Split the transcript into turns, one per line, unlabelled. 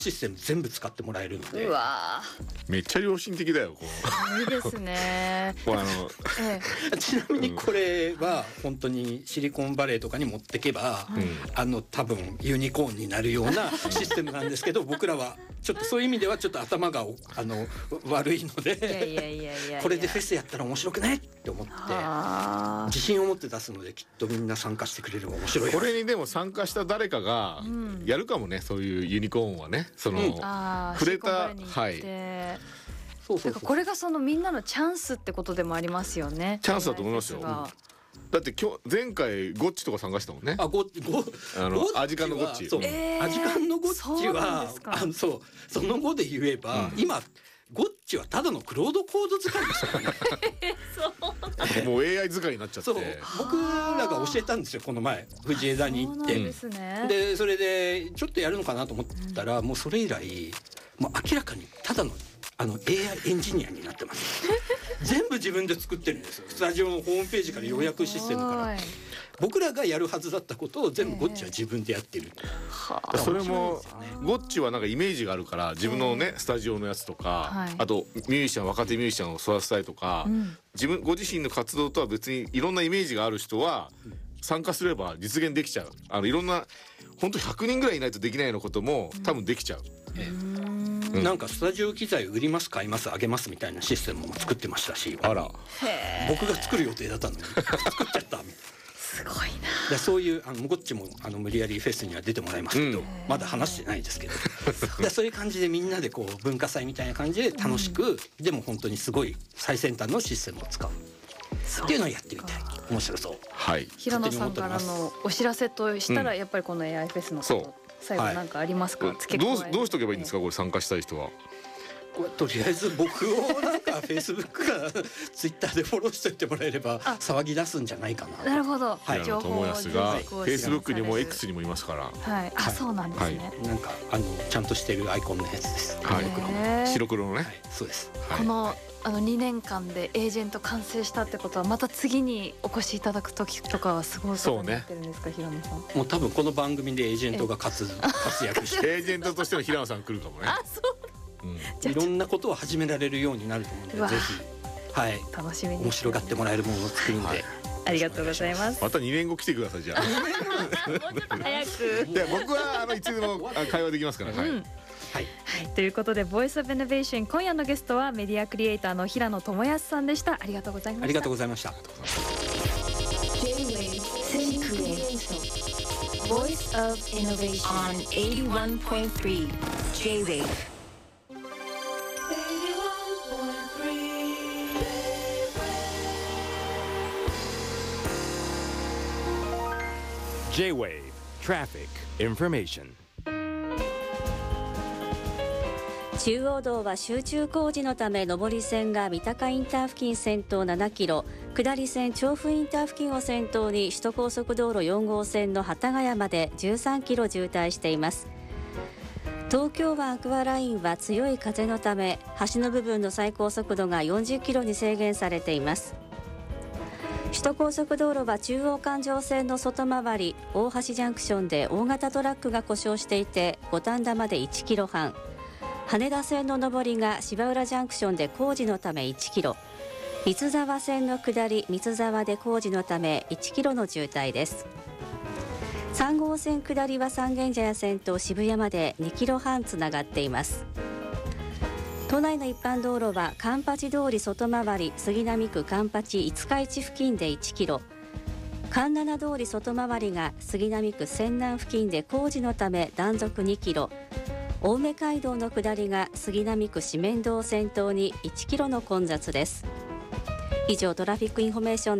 システム全部使ってもらえるので、
うわ
めっちゃ良心的だよこ
いいですね
う
ちなみにこれは本当にシリコンバレーとかに持ってけば、多分ユニコーンになるようなシステムなんですけど僕らはちょっとそういう意味ではちょっと頭が悪いのでこれでフェスやったら面白くないって思って自信を持って出すのできっとみんな参加してくれれば面白い。
これにでも参加した誰かがやるかもね、そういうユニコーンはね、その触れた、はい、
だからこれがそのみんなのチャンスってことでもありますよね。
チャンスだと思いますよ。だって前回ゴッチとか参加したもんね。アジカンのゴッチ。
アジカンのゴッチはその後で言えば、今ゴッチはただのクロードコード使いですからね。
もう AI 使いになっちゃって。
僕らが教えたんですよこの前藤枝に行って。でそれでちょっとやるのかなと思ったら、もうそれ以来もう明らかにただのAI エンジニアになってます全部自分で作ってるんですよ。スタジオのホームページから予約システムから僕らがやるはずだったことを全部ゴッチは自分でやってる。
それもゴッチはなんかイメージがあるから自分のねスタジオのやつとか、あとミュージシャン若手ミュージシャンを育てたいとか、ご自身の活動とは別にいろんなイメージがある人は参加すれば実現できちゃう。いろんな本当100人ぐらいいないとできないようなことも多分できちゃう。
なんかスタジオ機材売ります買いますあげますみたいなシステムも作ってましたし、僕が作る予定だったのに作っちゃったみたいな。
すごい
な。そういうゴッチも無理やりフェスには出てもらいますけど、まだ話してないですけどそういう感じでみんなでこう文化祭みたいな感じで楽しく、でも本当にすごい最先端のシステムを使うっていうのをやってみたい。面白そう。
平野さんからのお知らせとしたらやっぱりこの AI フェスのこと最後なんかありますか？
どうしとけばいいんですかこれ参加したい人は。
とりあえず僕をなんかフェイスブックかツイッターでフォローしておいてもらえれば騒ぎ出すんじゃないかな。
なるほど。
情報がフェイスブックにも X にもいますから。
そうなんですね。
なんかちゃんとしてるアイコンのやつです。
白黒のね。
そうです。
この2年間でエージェント完成したってことはまた次にお越しいただく時とかはすごいことになってるんですか、平野さん。
もう多分この番組でエージェントが活躍して
エージェントとしての平野さん来るかもね。
いろんなことを始められるようになると思うので、ぜひ
楽しみに
面白がってもらえるものを作るので、
ありがとうございます。
また2年後来てください。じゃあ
もうちょっと早く。
で僕はいつでも会話できますから。
ということでボイスオブイノベーション、今夜のゲストはメディアクリエイターの平野智康さんでした。ありがとうございました。
ありがとうございました。
Voice of Innovation on 81.3 J-Wave.
J-Wave Traffic Information。
中央道は集中工事のため上り線が三鷹インター付近先頭7キロ、下り線調布インター付近を先頭に首都高速道路4号線の幡ヶ谷まで13キロ渋滞しています。東京湾アクアラインは強い風のため橋の部分の最高速度が40キロに制限されています。首都高速道路は中央環状線の外回り大橋ジャンクションで大型トラックが故障していて五反田まで1キロ半、羽田線の上りが芝浦ジャンクションで工事のため1キロ、三ツ沢線の下り三ツ沢で工事のため1キロの渋滞です。3号線下りは三軒茶屋線と渋谷まで2キロ半つながっています。都内の一般道路は環八通り外回り杉並区環八五日市付近で1キロ、環七通り外回りが杉並区泉南付近で工事のため断続2キロ、青梅街道の下りが杉並区四面堂を先頭に1キロの混雑です。以上トラフィックインフォメーション